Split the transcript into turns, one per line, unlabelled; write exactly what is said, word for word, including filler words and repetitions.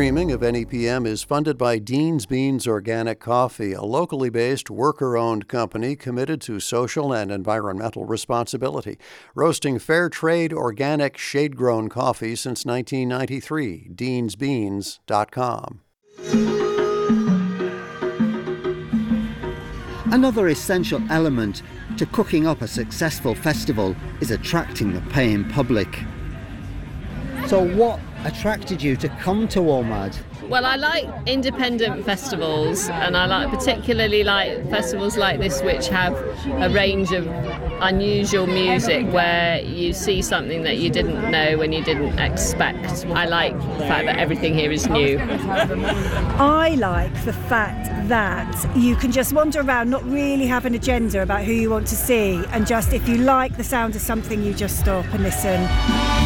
streaming of N E P M is funded by Dean's Beans Organic Coffee, a locally based, worker-owned company committed to social and environmental responsibility, roasting fair trade, organic, shade-grown coffee since nineteen ninety-three. deans beans dot com.
Another essential element to cooking up a successful festival is attracting the paying public. So what attracted you to come to WOMAD?
Well, I like independent festivals, and I like particularly like festivals like this which have a range of unusual music where you see something that you didn't know and you didn't expect. I like the fact that everything here is new.
I like the fact that you can just wander around, not really have an agenda about who you want to see, and just if you like the sound of something, you just stop and listen.